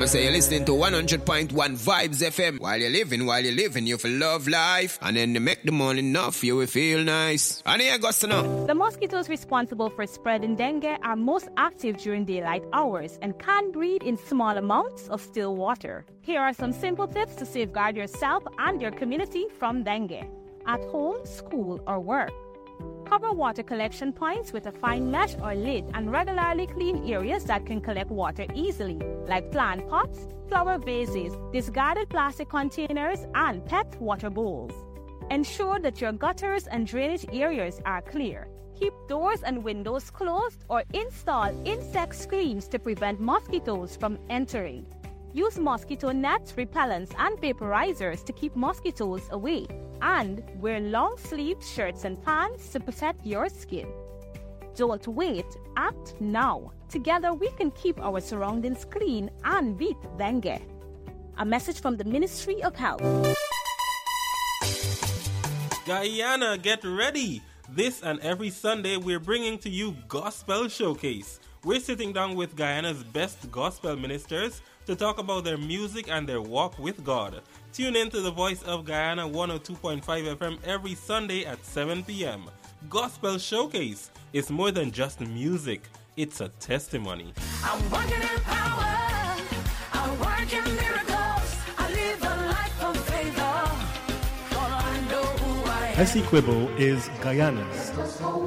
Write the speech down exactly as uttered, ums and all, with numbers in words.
I'ma say you're listening to one hundred point one Vibes F M. While you're living, while you're living, you feel love life. And then you make the money enough, you will feel nice. And here goes to know. The mosquitoes responsible for spreading dengue are most active during daylight hours and can breed in small amounts of still water. Here are some simple tips to safeguard yourself and your community from dengue. At home, school, or work. Cover water collection points with a fine mesh or lid and regularly clean areas that can collect water easily, like plant pots, flower vases, discarded plastic containers, and pet water bowls. Ensure that your gutters and drainage areas are clear. Keep doors and windows closed or install insect screens to prevent mosquitoes from entering. Use mosquito nets, repellents, and vaporizers to keep mosquitoes away. And wear long-sleeved shirts and pants to protect your skin. Don't wait, act now. Together we can keep our surroundings clean and beat dengue. A message from the Ministry of Health. Guyana, get ready! This and every Sunday we're bringing to you Gospel Showcase. We're sitting down with Guyana's best gospel ministers to talk about their music and their walk with God. Tune in to the Voice of Guyana one oh two point five F M every Sunday at seven p.m. Gospel Showcase is more than just music, it's a testimony. I'm walking in power, I work in miracles, I live a life of favor, for I know who I am. Essequibo is Guyana's